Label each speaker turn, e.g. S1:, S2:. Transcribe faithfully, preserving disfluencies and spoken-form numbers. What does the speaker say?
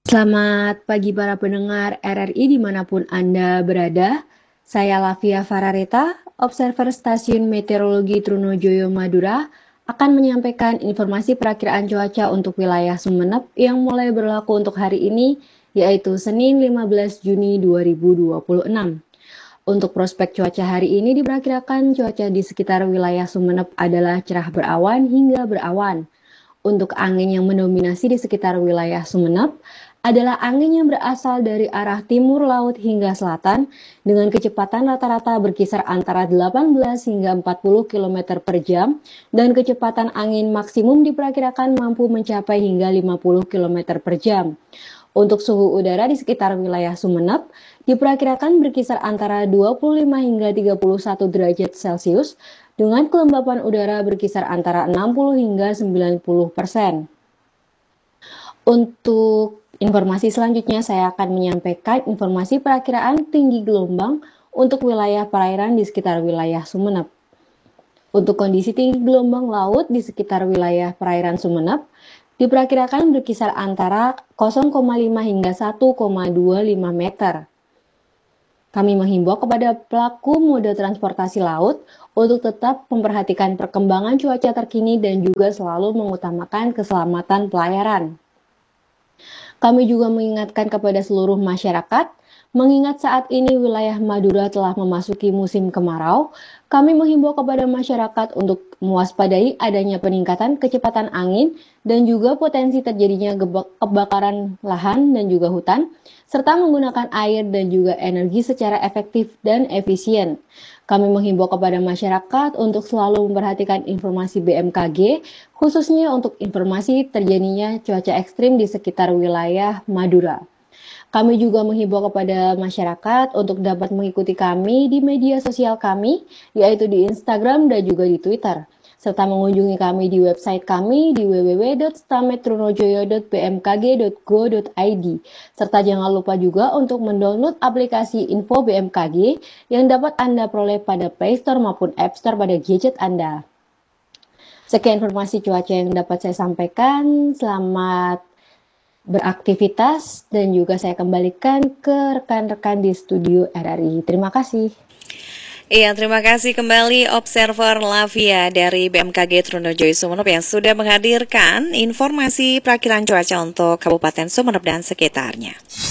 S1: Selamat pagi para pendengar R R I dimanapun Anda berada. Saya Lavia Farareta, Observer Stasiun Meteorologi Trunojoyo Madura, akan menyampaikan informasi perakiraan cuaca untuk wilayah Sumeneb yang mulai berlaku untuk hari ini, yaitu Senin lima belas Juni dua ribu dua puluh enam. Untuk prospek cuaca hari ini diperkirakan cuaca di sekitar wilayah Sumeneb adalah cerah berawan hingga berawan. Untuk angin yang mendominasi di sekitar wilayah Sumeneb adalah angin yang berasal dari arah timur laut hingga selatan dengan kecepatan rata-rata berkisar antara delapan belas hingga empat puluh kilometer per jam dan kecepatan angin maksimum diperkirakan mampu mencapai hingga lima puluh kilometer per jam. Untuk suhu udara di sekitar wilayah Sumeneb diperkirakan berkisar antara dua puluh lima hingga tiga puluh satu derajat Celcius dengan kelembapan udara berkisar antara enam puluh hingga sembilan puluh persen. Untuk informasi selanjutnya saya akan menyampaikan informasi perakiraan tinggi gelombang untuk wilayah perairan di sekitar wilayah Sumeneb. Untuk kondisi tinggi gelombang laut di sekitar wilayah perairan Sumeneb diperkirakan berkisar antara nol koma lima hingga satu koma dua lima meter. Kami menghimbau kepada pelaku moda transportasi laut untuk tetap memperhatikan perkembangan cuaca terkini dan juga selalu mengutamakan keselamatan pelayaran. Kami juga mengingatkan kepada seluruh masyarakat, mengingat saat ini wilayah Madura telah memasuki musim kemarau, kami menghimbau kepada masyarakat untuk mewaspadai adanya peningkatan kecepatan angin dan juga potensi terjadinya kebakaran lahan dan juga hutan, serta menggunakan air dan juga energi secara efektif dan efisien. Kami menghimbau kepada masyarakat untuk selalu memperhatikan informasi B M K G, khususnya untuk informasi terjadinya cuaca ekstrim di sekitar wilayah Madura. Kami juga menghimbau kepada masyarakat untuk dapat mengikuti kami di media sosial kami, yaitu di Instagram dan juga di Twitter, serta mengunjungi kami di website kami di w w w dot stametrunojoyo dot b m k g dot go dot i d. Serta jangan lupa juga untuk mendownload aplikasi Info B M K G yang dapat Anda peroleh pada Play Store maupun App Store pada gadget Anda. Sekian informasi cuaca yang dapat saya sampaikan. Selamat beraktivitas dan juga saya kembalikan ke rekan-rekan di studio R R I. Terima kasih.
S2: Iya, terima kasih kembali Observer Lavia dari B M K G Trunojoyo Sumeneb yang sudah menghadirkan informasi perakiraan cuaca untuk Kabupaten Sumeneb dan sekitarnya.